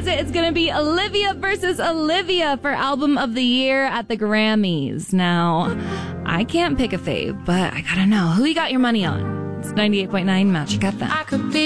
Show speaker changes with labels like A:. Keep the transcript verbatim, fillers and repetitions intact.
A: it. It's going to be Olivia versus Olivia for Album of the Year at the Grammys. Now, I can't pick a fave, but I gotta know. Who you got your money on? It's ninety-eight point nine Magic F M.
B: I could be